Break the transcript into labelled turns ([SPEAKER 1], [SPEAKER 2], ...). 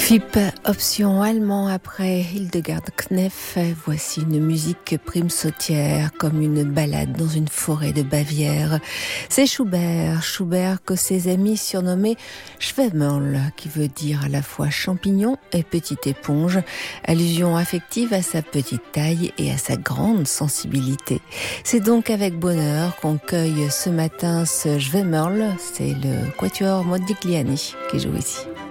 [SPEAKER 1] FIP, option allemand après Hildegard Knef. Voici une musique prime sautière comme une balade dans une forêt de Bavière. C'est Schubert que ses amis surnommaient Schwemmel, qui veut dire à la fois champignon et petite éponge, allusion affective à sa petite taille et à sa grande sensibilité. C'est donc avec bonheur qu'on cueille ce matin ce Schwemmel, c'est le quatuor Modigliani qui joue ici.